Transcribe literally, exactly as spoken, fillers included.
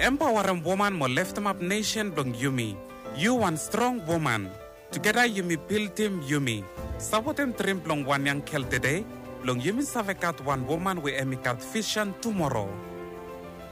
empowering woman mo lift up nation blong Yumi. You one strong woman. Together Yumi build team Yumi. Sabotem trim blong one young kel today. Blong Yumi savekat one woman we emikat vision tomorrow.